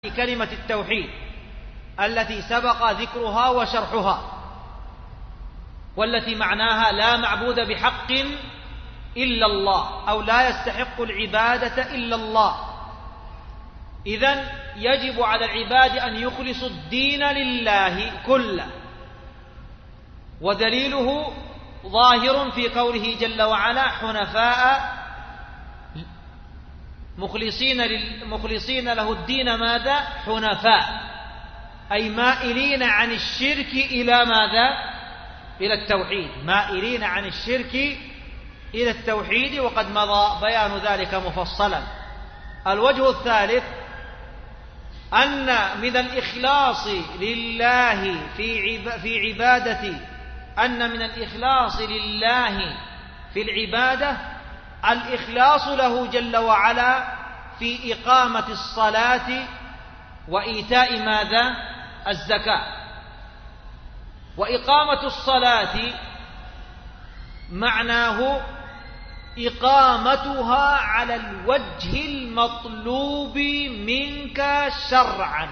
كلمة التوحيد التي سبق ذكرها وشرحها، والتي معناها لا معبود بحق إلا الله، أو لا يستحق العبادة إلا الله. إذن يجب على العباد أن يخلصوا الدين لله كله، ودليله ظاهر في قوله جل وعلا: حنفاء مخلصين له الدين. ماذا؟ حنفاء، أي مائلين عن الشرك إلى ماذا؟ إلى التوحيد، مائلين عن الشرك إلى التوحيد، وقد مضى بيان ذلك مفصلا. الوجه الثالث أن من الإخلاص لله في عبادة أن من الإخلاص لله في العبادة الإخلاص له جل وعلا في إقامة الصلاة وإيتاء ماذا؟ الزكاة. وإقامة الصلاة معناه إقامتها على الوجه المطلوب منك شرعا،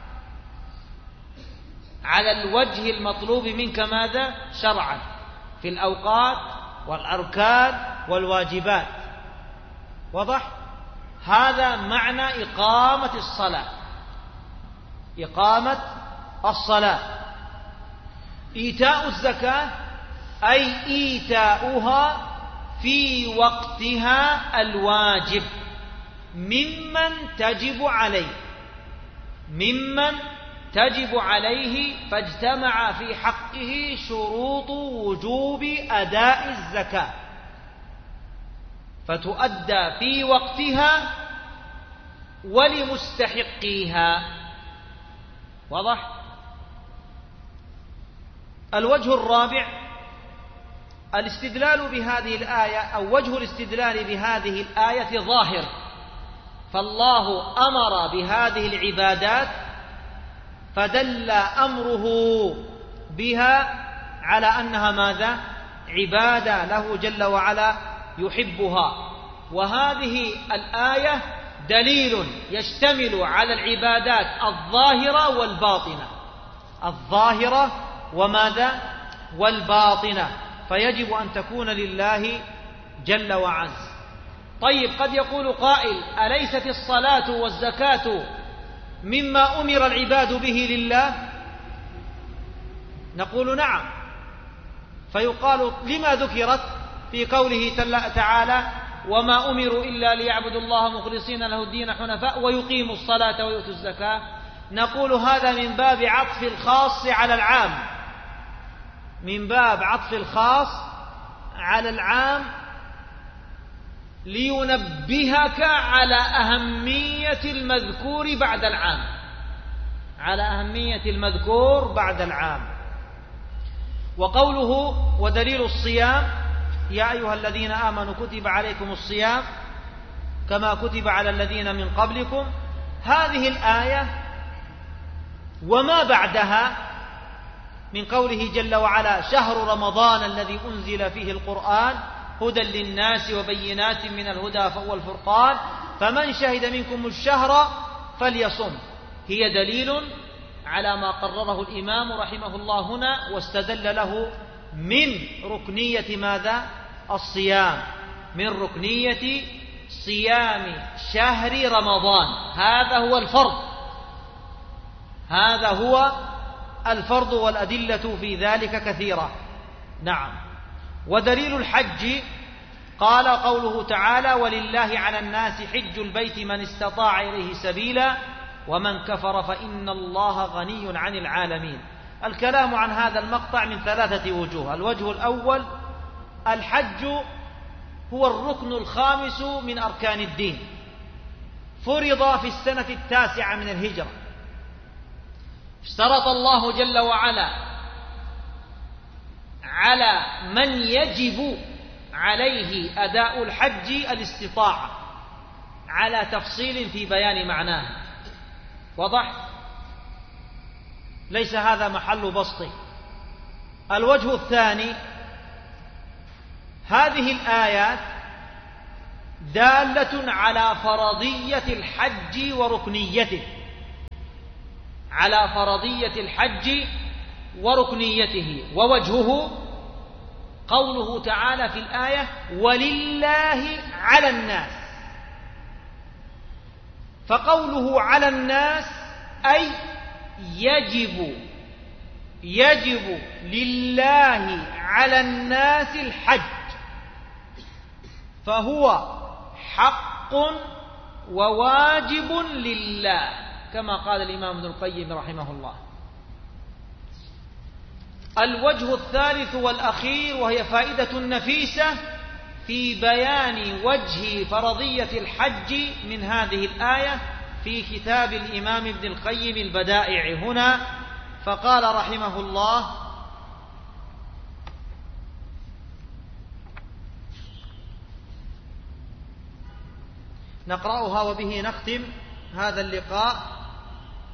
على الوجه المطلوب منك ماذا؟ شرعا، في الأوقات والأركان والواجبات. واضح؟ هذا معنى إقامة الصلاة. إقامة الصلاة. إيتاء الزكاة أي إيتاؤها في وقتها الواجب ممن تجب عليه فاجتمع في حقه شروط وجوب أداء الزكاة، فتؤدى في وقتها ولمستحقيها. واضح؟ الوجه الرابع الاستدلال بهذه الآية، أو وجه الاستدلال بهذه الآية ظاهر، فالله أمر بهذه العبادات فدل أمره بها على أنها ماذا؟ عبادة له جل وعلا يحبها. وهذه الآية دليل يشتمل على العبادات الظاهرة والباطنة، الظاهرة وماذا؟ والباطنة، فيجب أن تكون لله جل وعز. طيب، قد يقول قائل: أليست الصلاة والزكاة مما أمر العباد به لله؟ نقول نعم. فيقال: لما ذكرت في قوله تعالى: وما أمروا إلا ليعبدوا الله مخلصين له الدين حنفاء ويقيموا الصلاة ويؤتوا الزكاة؟ نقول: هذا من باب عطف الخاص على العام، من باب عطف الخاص على العام، لينبهك على أهمية المذكور بعد العام، على أهمية المذكور بعد العام. وقوله: ودليل الصيام يا أيها الذين آمنوا كتب عليكم الصيام كما كتب على الذين من قبلكم، هذه الآية وما بعدها من قوله جل وعلا: شهر رمضان الذي أنزل فيه القرآن هدى للناس وبينات من الهدى والفرقان فمن شهد منكم الشهر فليصم، هي دليل على ما قرره الإمام رحمه الله هنا، واستدل له من ركنية ماذا؟ الصيام، من ركنية صيام شهر رمضان. هذا هو الفرض، هذا هو الفرض، والأدلة في ذلك كثيرة. نعم. ودليل الحج قال قوله تعالى: ولله على الناس حج البيت من استطاع إليه سبيلا ومن كفر فإن الله غني عن العالمين. الكلام عن هذا المقطع من ثلاثة وجوه. الوجه الأول: الحج هو الركن الخامس من أركان الدين، فرض في السنة 9 من الهجرة. اشترط الله جل وعلا على من يجب عليه أداء الحج الاستطاعة، على تفصيل في بيان معناه. وضح؟ ليس هذا محل بسط. الوجه الثاني: هذه الآيات دالة على فرضية الحج وركنيته، على فرضية الحج وركنيته. ووجهه قوله تعالى في الآية ولله على الناس، فقوله على الناس أي يجب لله على الناس الحج، فهو حق وواجب لله كما قال الإمام ابن القيم رحمه الله. الوجه الثالث والأخير وهي فائدة نفيسة في بيان وجه فرضية الحج من هذه الآية في كتاب الإمام ابن القيم البدائع هنا، فقال رحمه الله: نقرأها وبه نختم هذا اللقاء.